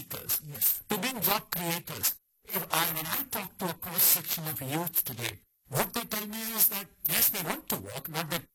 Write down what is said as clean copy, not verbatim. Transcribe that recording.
seekers, Yes. to being job creators. When I talk to a cross-section of youth today, what they tell me is that, yes, they want to work, not that